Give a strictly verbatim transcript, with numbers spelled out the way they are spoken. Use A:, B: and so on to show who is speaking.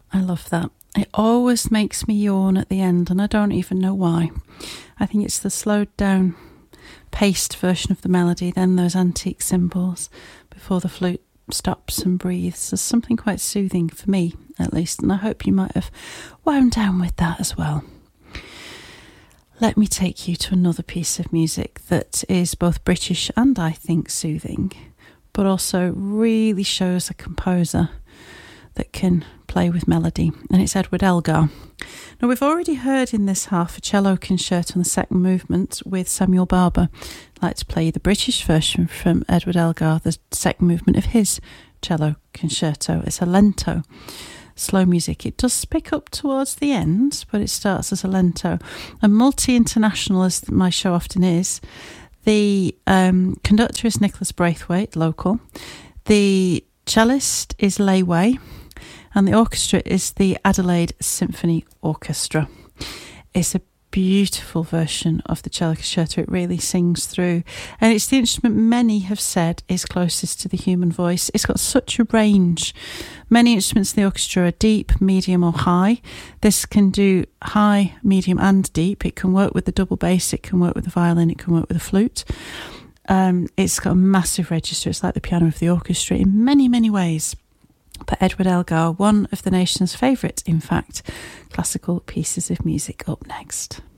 A: I love that. It always makes me yawn at the end, and I don't even know why. I think it's the slowed down, paced version of the melody, then those antique cymbals before the flute stops and breathes. There's something quite soothing for me, at least, and I hope you might have wound down with that as well. Let me take you to another piece of music that is both British and, I think, soothing, but also really shows a composer that can play with melody, and it's Edward Elgar. Now, we've already heard in this half a cello concerto on the second movement with Samuel Barber. I'd like to play the British version from Edward Elgar, the second movement of his cello concerto. It's a lento, slow music. It does pick up towards the end, but it starts as a lento. And multi-international, as my show often is, the um, conductor is Nicholas Braithwaite, local. The cellist is Lei Wei, and the orchestra is the Adelaide Symphony Orchestra. It's a beautiful version of the cello concerto. It really sings through, and it's the instrument many have said is closest to the human voice. It's got such a range. Many instruments in the orchestra are deep, medium or high. This can do high, medium and deep. It can work with the double bass, it can work with the violin, it can work with the flute. Um, it's got a massive register. It's like the piano of the orchestra in many, many ways. But Edward Elgar, one of the nation's favourite, in fact, classical pieces of music, up next.